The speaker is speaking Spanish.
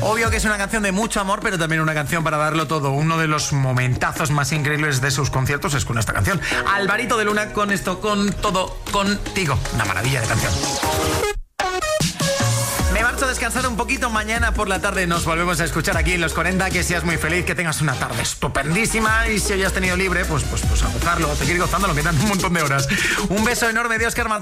Obvio que es una canción de mucho amor, pero también una canción para darlo todo. Uno de los momentazos más increíbles de sus conciertos es con esta canción. Alvarito de Luna con esto, con todo, contigo. Una maravilla de canción. Me marcho a descansar un poquito. Mañana por la tarde nos volvemos a escuchar aquí en Los 40. Que seas muy feliz, que tengas una tarde estupendísima. Y si hoy has tenido libre, pues a gozarlo, a seguir gozándolo, que dan un montón de horas. Un beso enorme de Óscar Martínez.